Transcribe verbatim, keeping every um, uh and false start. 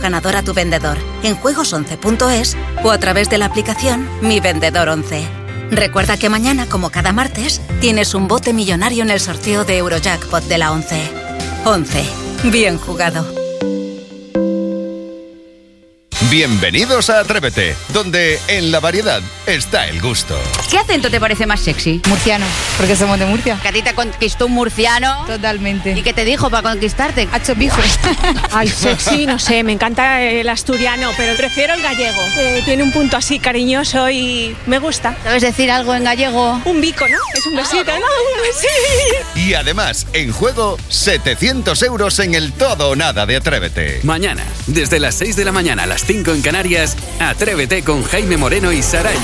ganador a tu vendedor en juegos once punto es o a través de la aplicación Mi Vendedor once. Recuerda que mañana, como cada martes, tienes un bote millonario en el sorteo de Eurojackpot de la once. once. Bien jugado. Bienvenidos a Atrévete, donde en la variedad está el gusto. ¿Qué acento te parece más sexy? Murciano, porque somos de Murcia. Que a ti te conquistó un murciano. Totalmente. ¿Y qué te dijo para conquistarte? Hacho bife. Ay, sexy, no sé, me encanta el asturiano, pero prefiero el gallego. Eh, tiene un punto así cariñoso y me gusta. ¿Sabes decir algo en gallego? Un bico, ¿no? Es un besito, ¿no? Un besito. Y además, en juego, setecientos euros en el todo o nada de Atrévete. Mañana, desde las seis de la mañana a las cinco en Canarias, Atrévete con Jaime Moreno y Saraya.